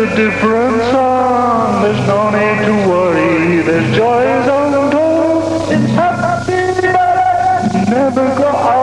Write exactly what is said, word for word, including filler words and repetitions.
a different song. There's no need to worry. There's joys untold. It's happy. Never go out.